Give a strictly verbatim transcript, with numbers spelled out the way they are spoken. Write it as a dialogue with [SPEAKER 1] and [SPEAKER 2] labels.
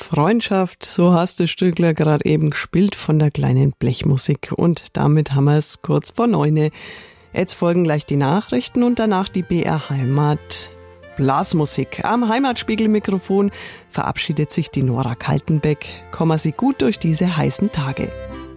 [SPEAKER 1] Freundschaft, so hast du Stückler gerade eben gespielt von der kleinen Blechmusik. Und damit haben wir es kurz vor neune. Jetzt folgen gleich die Nachrichten und danach die B R Heimat Blasmusik. Am Heimatspiegelmikrofon verabschiedet sich die Nora Kaltenbeck. Kommen Sie gut durch diese heißen Tage.